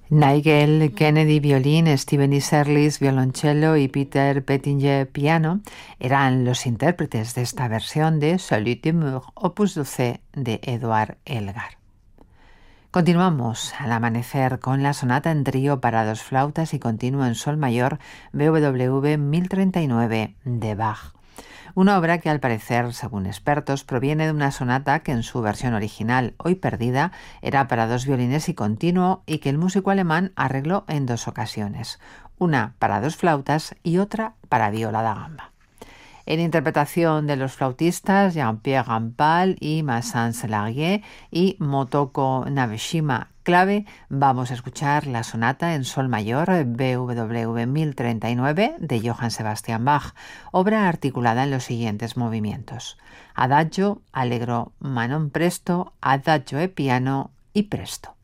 Nigel Kennedy violín, Steven Isserlis violonchelo y Peter Pettinger piano eran los intérpretes de esta versión de Salut d'Amour, opus 12 de Édouard Elgar. Continuamos al amanecer con la sonata en trío para dos flautas y continuo en sol mayor BWV 1039 de Bach. Una obra que al parecer, según expertos, proviene de una sonata que en su versión original, hoy perdida, era para dos violines y continuo y que el músico alemán arregló en dos ocasiones, una para dos flautas y otra para viola da gamba. En interpretación de los flautistas Jean-Pierre Rampal y Maxence Larguier y Motoko Nabeshima clave, vamos a escuchar la sonata en sol mayor BWV 1039 de Johann Sebastian Bach, obra articulada en los siguientes movimientos: adagio, allegro, manon presto, adagio e piano y presto.